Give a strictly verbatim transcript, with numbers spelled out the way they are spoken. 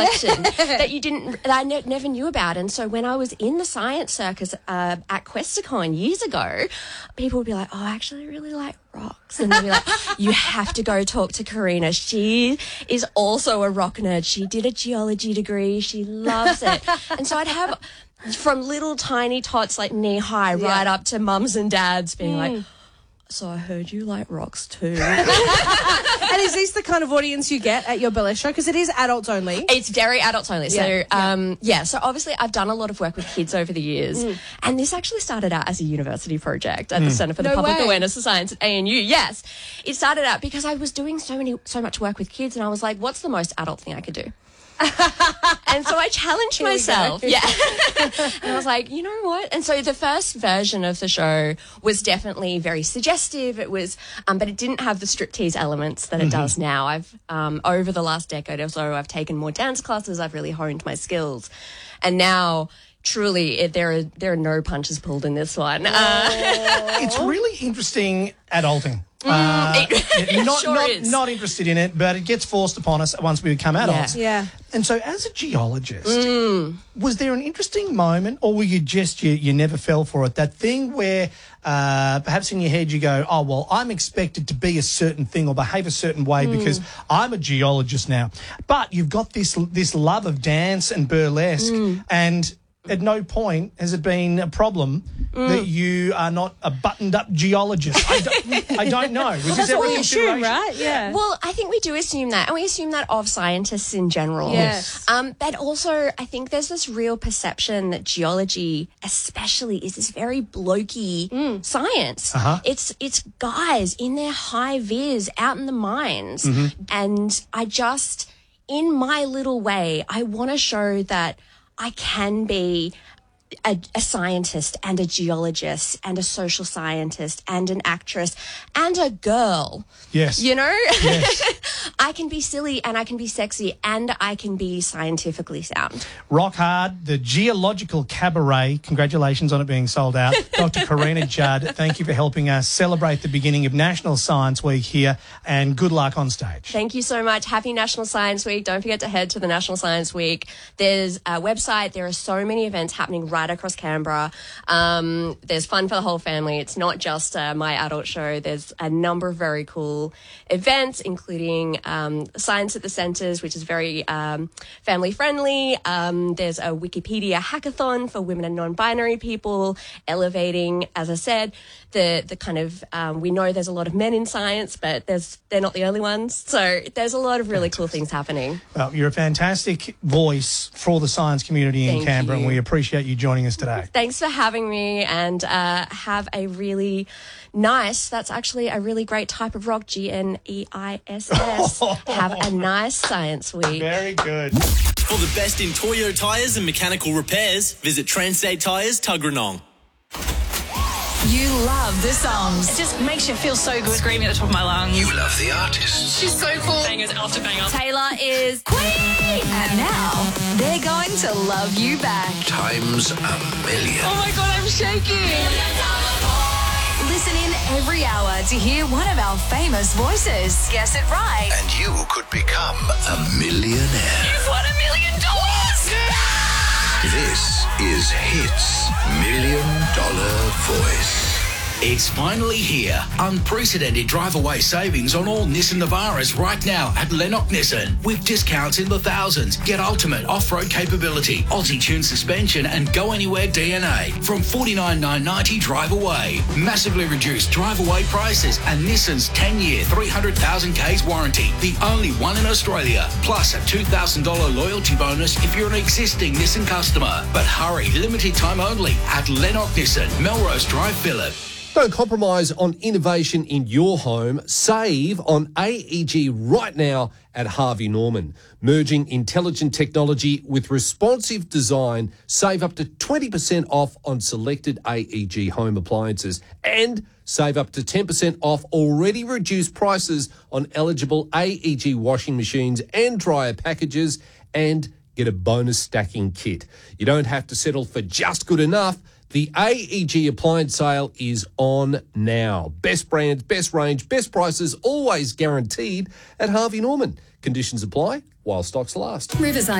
collection that you didn't, that I ne- never knew about. And so when I was in the science circus uh, at Questacon years ago, people would be like, oh, actually, I really like rocks. And they'd be like, you have to go talk to Karina. She is also a rock nerd. She did a geology degree. She loves it. And so I'd have from little tiny tots like knee high yeah. right up to mums and dads being mm. like, so I heard you like rocks too. And is this the kind of audience you get at your burlesque show? Because it is adults only. It's very adults only. So, yeah, um, yeah. yeah. So obviously I've done a lot of work with kids over the years. Mm. And this actually started out as a university project at mm. the Centre for the no Public way. Awareness of Science at A N U. Yes. It started out because I was doing so many, so much work with kids and I was like, what's the most adult thing I could do? And so I challenged Here myself. Yeah. And I was like, you know what? And so the first version of the show was definitely very suggestive. It was, um, but it didn't have the striptease elements that it mm-hmm. does now. I've, um, over the last decade or so, I've taken more dance classes. I've really honed my skills. And now, truly, it, there are there are no punches pulled in this one. Uh, it's really interesting adulting. Mm, uh, it not, sure not, is. not interested in it, but it gets forced upon us once we become adults. Yeah. yeah. And so as a geologist, mm. was there an interesting moment or were you just, you, you never fell for it? That thing where uh, perhaps in your head you go, oh, well, I'm expected to be a certain thing or behave a certain way mm. because I'm a geologist now. But you've got this this love of dance and burlesque mm. and at no point has it been a problem mm. that you are not a buttoned-up geologist. I don't, I don't know. Was Well, this that's what ever we assume, consideration? right? Yeah. Well, I think we do assume that, and we assume that of scientists in general. Yes. Um, but also, I think there's this real perception that geology, especially, is this very blokey Mm. science. Uh-huh. It's it's guys in their high vis out in the mines, Mm-hmm. and I just, in my little way, I want to show that I can be a, a scientist and a geologist and a social scientist and an actress and a girl. Yes. You know? Yes. I can be silly and I can be sexy and I can be scientifically sound. Rock Hard, the Geological Cabaret. Congratulations on it being sold out. Doctor Karina Judd, thank you for helping us celebrate the beginning of National Science Week here, and good luck on stage. Thank you so much. Happy National Science Week. Don't forget to head to the National Science Week. There's a website. There are so many events happening right across Canberra. Um, there's fun for the whole family. It's not just uh, my adult show. There's a number of very cool events, including um, Science at the Centres, which is very um, family friendly. Um, there's a Wikipedia hackathon for women and non-binary people, elevating, as I said, the the kind of um, we know there's a lot of men in science, but there's they're not the only ones. So there's a lot of really Fantastic. cool things happening. Well, you're a fantastic voice for the science community in Thank Canberra, you. and we appreciate you joining us today. Thanks for having me, and uh, have a really nice, that's actually a really great type of rock, G N E I S S. Have a nice science week. Very good. For the best in Toyo tyres and mechanical repairs, visit Transstate Tyres, Tuggeranong. You love the songs. It just makes you feel so good screaming at the top of my lungs. You love the artists. She's so cool. Bangers after banger. Taylor is Queen. And now they're going to love you back. Times a million. Oh my God, I'm shaking. Listen in every hour to hear one of our famous voices. Guess it right. And you could become a millionaire. You've won a million dollars. This is Hits Million Dollar Voice. It's finally here. Unprecedented drive-away savings on all Nissan Navaras right now at Lennox Nissan. With discounts in the thousands. Get ultimate off-road capability, Aussie-tuned suspension and go-anywhere D N A from forty-nine thousand nine hundred ninety dollars drive-away. Massively reduced drive-away prices and Nissan's ten-year, three hundred thousand k's warranty. The only one in Australia. Plus a two thousand dollars loyalty bonus if you're an existing Nissan customer. But hurry, limited time only at Lennox Nissan, Melrose Drive, Phillip. Don't compromise on innovation in your home. Save on A E G right now at Harvey Norman. Merging intelligent technology with responsive design. Save up to twenty percent off on selected A E G home appliances. And save up to ten percent off already reduced prices on eligible A E G washing machines and dryer packages. And get a bonus stacking kit. You don't have to settle for just good enough. The A E G appliance sale is on now. Best brands, best range, best prices, always guaranteed at Harvey Norman. Conditions apply while stocks last. Riverside.